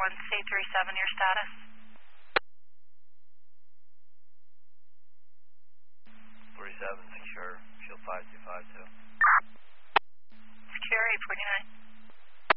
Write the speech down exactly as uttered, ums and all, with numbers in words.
one C three seven, your status? three seven, secure, shield five two five two. Secure eight forty-nine.